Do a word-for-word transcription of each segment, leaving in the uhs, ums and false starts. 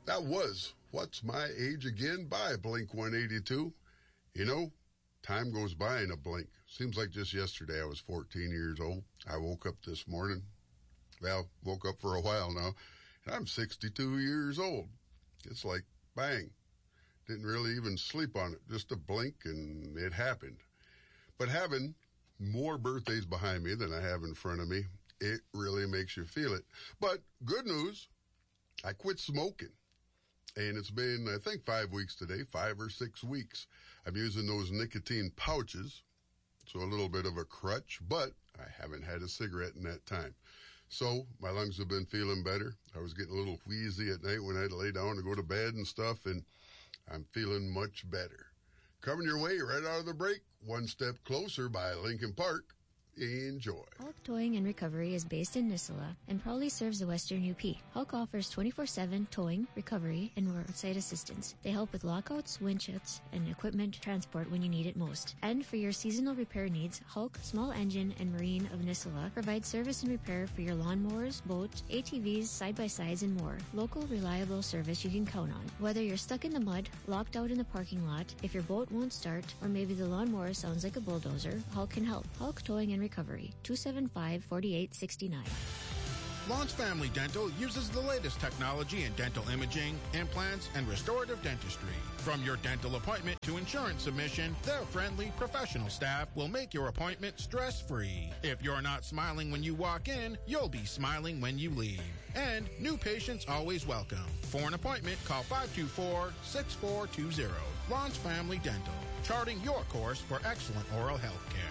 That was What's My Age Again by Blink one eighty-two. You know, time goes by in a blink. Seems like just yesterday I was fourteen years old. I woke up this morning. Well, woke up for a while now. And I'm sixty-two years old. It's like, bang. Didn't really even sleep on it. Just a blink and it happened. But having more birthdays behind me than I have in front of me, it really makes you feel it. But good news, I quit smoking. And it's been, I think, five weeks today, five or six weeks. I'm using those nicotine pouches, so a little bit of a crutch, but I haven't had a cigarette in that time. So my lungs have been feeling better. I was getting a little wheezy at night when I had to lay down to go to bed and stuff, and I'm feeling much better. Coming your way right out of the break, One Step Closer by Linkin Park. Enjoy. Hulk Towing and Recovery is based in Nisila and proudly serves the Western U P. Hulk offers twenty-four seven towing, recovery, and roadside assistance. They help with lockouts, windshields, and equipment transport when you need it most. And for your seasonal repair needs, Hulk, Small Engine, and Marine of Nisila provide service and repair for your lawnmowers, boats, A T Vs, side-by-sides, and more. Local, reliable service you can count on. Whether you're stuck in the mud, locked out in the parking lot, if your boat won't start, or maybe the lawnmower sounds like a bulldozer, Hulk can help. Hulk Towing and Recovery, two seven five, four eight six nine. Lawrence Family Dental uses the latest technology in dental imaging, implants, and restorative dentistry. From your dental appointment to insurance submission, their friendly, professional staff will make your appointment stress-free. If you're not smiling when you walk in, you'll be smiling when you leave. And new patients always welcome. For an appointment, call five two four, six four two zero. Lawrence Family Dental, charting your course for excellent oral health care.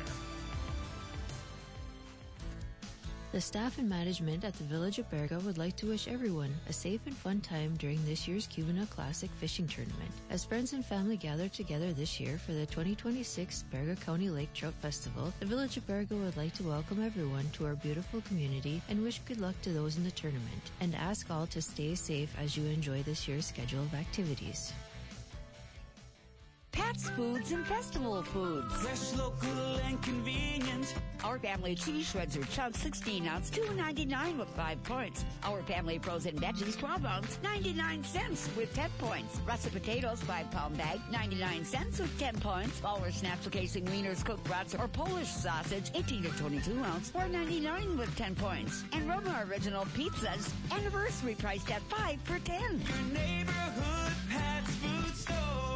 The staff and management at the Village of Berga would like to wish everyone a safe and fun time during this year's Cubana Classic Fishing Tournament. As friends and family gather together this year for the twenty twenty-six Berga County Lake Trout Festival, the Village of Berga would like to welcome everyone to our beautiful community and wish good luck to those in the tournament, and ask all to stay safe as you enjoy this year's schedule of activities. Pat's Foods and Festival Foods. Fresh, local, and convenient. Our family cheese shreds are chunks sixteen ounce, two ninety-nine with five points. Our family frozen veggies twelve ounce, ninety-nine cents with ten points. Russet potatoes five pound bag, ninety-nine cents with ten points. Our snacks casing wieners, cooked brats, or Polish sausage, eighteen to twenty-two ounce, four ninety-nine with ten points. And Roma Original Pizzas, anniversary priced at five for ten. Your neighborhood Pat's Food Store.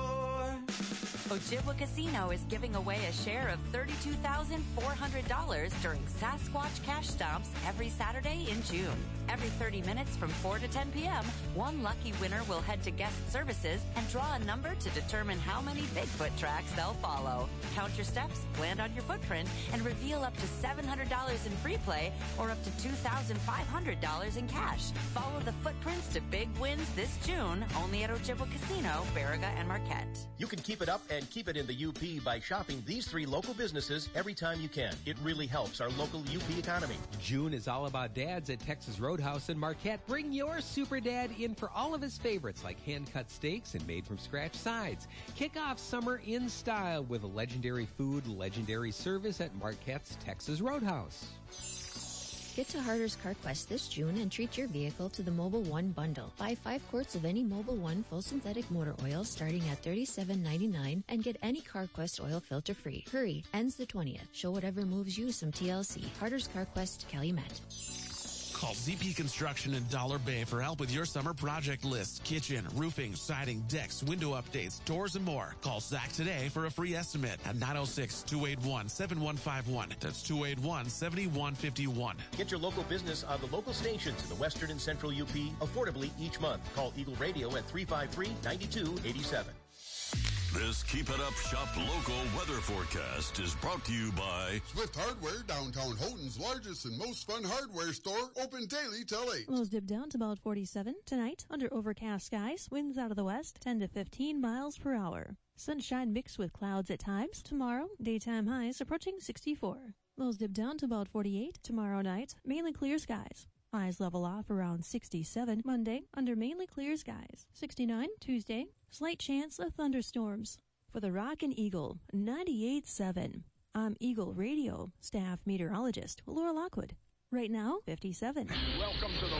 Ojibwa Casino is giving away a share of thirty-two thousand four hundred dollars during Sasquatch Cash Stomps every Saturday in June. Every thirty minutes from four to ten p.m., one lucky winner will head to guest services and draw a number to determine how many Bigfoot tracks they'll follow. Count your steps, land on your footprint, and reveal up to seven hundred dollars in free play or up to two thousand five hundred dollars in cash. Follow the footprints to big wins this June, only at Ojibwa Casino, Baraga, and Marquette. You can keep it up and keep it in the U P by shopping these three local businesses every time you can. It really helps our local U P economy. June is all about dads at Texas Roadhouse in Marquette. Bring your super dad in for all of his favorites like hand-cut steaks and made-from-scratch sides. Kick off summer in style with a legendary food, legendary service at Marquette's Texas Roadhouse. Get to Harder's CarQuest this June and treat your vehicle to the Mobil one bundle. Buy five quarts of any Mobil one full synthetic motor oil starting at thirty-seven ninety-nine and get any CarQuest oil filter free. Hurry, ends the twentieth. Show whatever moves you some T L C. Harder's CarQuest, Calumet. Call Z P Construction in Dollar Bay for help with your summer project list. Kitchen, roofing, siding, decks, window updates, doors, and more. Call Zach today for a free estimate at nine oh six, two eight one, seven one five one. That's two eight one, seven one five one. Get your local business on the local stations in the Western and Central U P affordably each month. Call Eagle Radio at three five three, nine two eight seven. This Keep It Up Shop local weather forecast is brought to you by Swift Hardware, downtown Houghton's largest and most fun hardware store, open daily till eight. Lows dip down to about forty-seven. Tonight, under overcast skies, winds out of the west, ten to fifteen miles per hour. Sunshine mixed with clouds at times. Tomorrow, daytime highs approaching sixty-four. Lows dip down to about forty-eight. Tomorrow night, mainly clear skies. Highs level off around sixty-seven. Monday, under mainly clear skies. sixty-nine. Tuesday, slight chance of thunderstorms. For the Rockin' Eagle, ninety-eight point seven. I'm Eagle Radio staff meteorologist Laura Lockwood. Right now, fifty-seven. Welcome to the